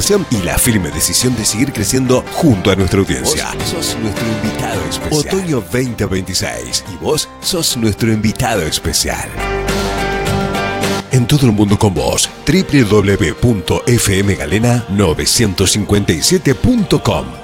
motivación y la firme decisión de seguir creciendo junto a nuestra audiencia. Vos sos nuestro invitado especial. Otoño 2026. Y vos sos nuestro invitado especial. En todo el mundo con vos. www.fmgalena957.com